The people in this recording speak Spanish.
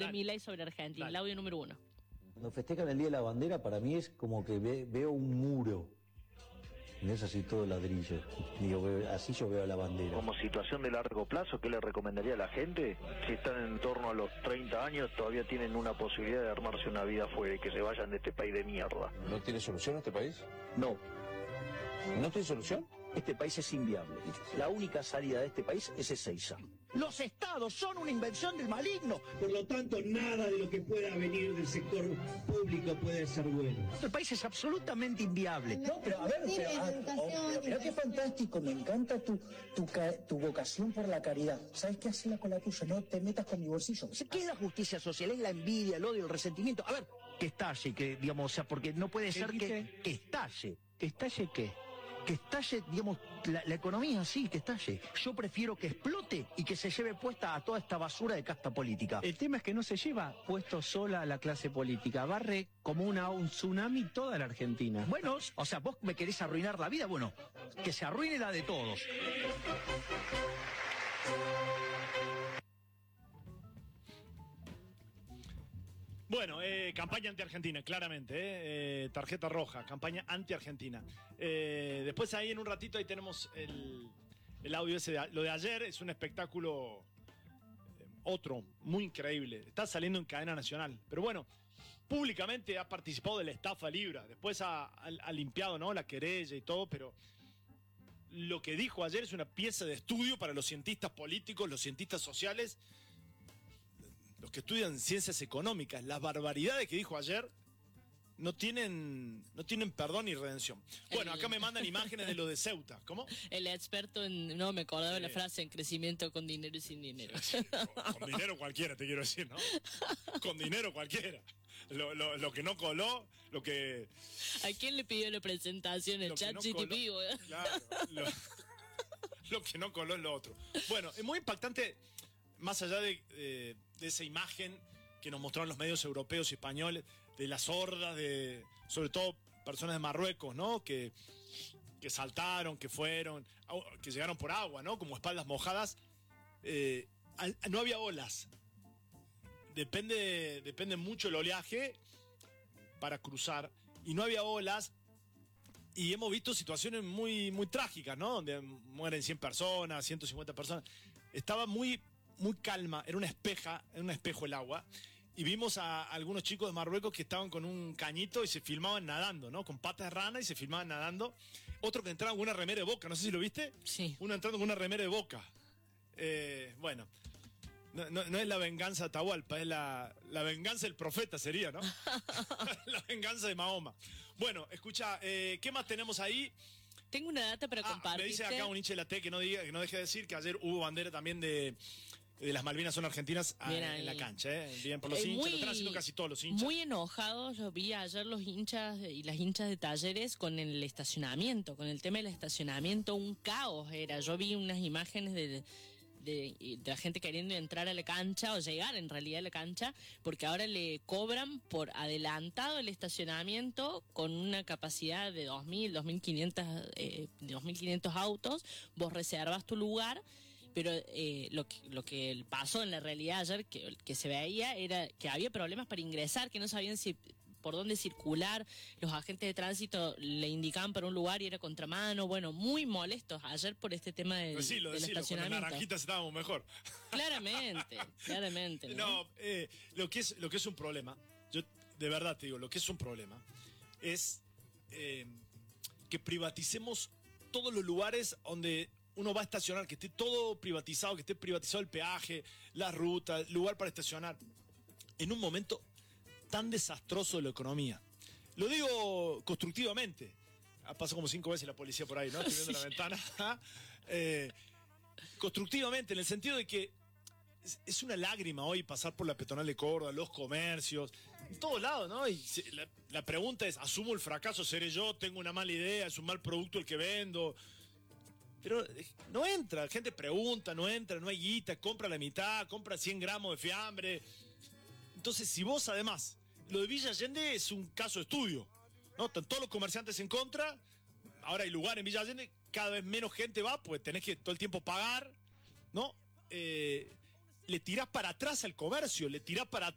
de Milei sobre Argentina, el audio número 1. Cuando festejan el Día de la Bandera, para mí es como que veo un muro. No es así todo ladrillo. Digo, así yo veo la bandera. Como situación de largo plazo, ¿qué le recomendaría a la gente? Si están en torno a los 30 años, todavía tienen una posibilidad de armarse una vida afuera y que se vayan de este país de mierda. ¿No tiene solución este país? No. ¿No tiene solución? Este país es inviable. La única salida de este país es Ezeiza. Los estados son una invención del maligno. Por lo tanto, nada de lo que pueda venir del sector público puede ser bueno. El país es absolutamente inviable. No, pero a ver, pero qué fantástico, me encanta tu vocación por la caridad. ¿Sabes qué? Hacela con la tuya, no te metas con mi bolsillo. ¿Qué es la justicia social? Es la envidia, el odio, el resentimiento. A ver, que estalle, que digamos, o sea, porque no puede ser que estalle. ¿Que estalle qué? Que estalle, digamos, la economía, sí, que estalle. Yo prefiero que explote y que se lleve puesta a toda esta basura de casta política. El tema es que no se lleva puesto sola a la clase política, barre como un tsunami toda la Argentina. Bueno, o sea, vos me querés arruinar la vida, bueno, que se arruine la de todos. Bueno, campaña anti-Argentina, claramente, tarjeta roja, campaña anti-Argentina. Después ahí en un ratito ahí tenemos el audio ese, lo de ayer es un espectáculo, otro, muy increíble. Está saliendo en cadena nacional, pero bueno, públicamente ha participado de la estafa Libra, después ha limpiado, ¿no?, la querella y todo, pero lo que dijo ayer es una pieza de estudio para los cientistas políticos, los cientistas sociales, los que estudian ciencias económicas. Las barbaridades que dijo ayer no tienen perdón ni redención. Bueno, acá me mandan imágenes de lo de Ceuta. ¿Cómo? El experto en... No, me acordaba de la frase en crecimiento con dinero y sin dinero. Con dinero cualquiera, te quiero decir, ¿no? Con dinero cualquiera. Lo que no coló, lo que... ¿A quién le pidió la presentación? El chat GTP, no claro, lo que no coló es lo otro. Bueno, es muy impactante, más allá de esa imagen que nos mostraron los medios europeos y españoles, de las hordas de, sobre todo, personas de Marruecos, ¿no?, que saltaron, que fueron, que llegaron por agua, ¿no?, como espaldas mojadas. No había olas. Depende mucho el oleaje para cruzar, y no había olas, y hemos visto situaciones muy, muy trágicas, ¿no?, donde mueren 100 personas, 150 personas. Estaba muy calma, era un espejo el agua, y vimos a algunos chicos de Marruecos que estaban con un cañito y se filmaban nadando, ¿no?, con patas de rana, y se filmaban nadando. Otro que entraba con una remera de Boca, no sé si lo viste. Sí. Uno entrando con una remera de Boca. Bueno, no es la venganza de Atahualpa, es la venganza del profeta sería, ¿no? La venganza de Mahoma. Bueno, escucha, ¿qué más tenemos ahí? Tengo una data para compartir. Me dice acá un hincha de la T que no deje de decir que ayer hubo bandera también de las Malvinas son argentinas en la cancha, bien por los hinchas, lo están haciendo casi todos los hinchas. Muy enojados, yo vi ayer los hinchas y las hinchas de Talleres con el estacionamiento, con el tema del estacionamiento, un caos era. Yo vi unas imágenes de la gente queriendo entrar a la cancha o llegar en realidad a la cancha, porque ahora le cobran por adelantado el estacionamiento con una capacidad de 2.500 autos. Vos reservas tu lugar, pero lo que pasó en la realidad ayer que se veía era que había problemas para ingresar, que no sabían por dónde circular. Los agentes de tránsito le indicaban para un lugar y era contramano. Bueno, muy molestos ayer por este tema del estacionamiento. Con las naranjitas estábamos mejor. Claramente. No, lo que es un problema, yo de verdad te digo, lo que es un problema es que privaticemos todos los lugares donde uno va a estacionar, que esté todo privatizado, que esté privatizado el peaje, la ruta, el lugar para estacionar, en un momento tan desastroso de la economía. Lo digo constructivamente. Pasó como 5 veces la policía por ahí, ¿no? Estoy viendo la ventana. Constructivamente, en el sentido de que es una lágrima hoy pasar por la peatonal de Córdoba, los comercios, en todos lados, ¿no? Y la pregunta es, ¿asumo el fracaso? ¿Seré yo? ¿Tengo una mala idea? ¿Es un mal producto el que vendo? Pero no entra, la gente pregunta, no entra, no hay guita, compra la mitad, compra 100 gramos de fiambre. Entonces, si vos además, lo de Villa Allende es un caso de estudio, ¿no? Están todos los comerciantes en contra, ahora hay lugar en Villa Allende, cada vez menos gente va, pues tenés que todo el tiempo pagar, ¿no? Le tirás para atrás al comercio, le tirás para